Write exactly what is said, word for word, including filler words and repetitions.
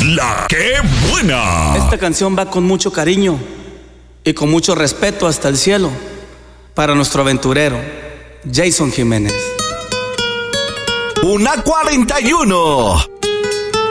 La que buena. Esta canción va con mucho cariño y con mucho respeto hasta el cielo para nuestro aventurero Jason Jiménez. Una cuarenta y uno.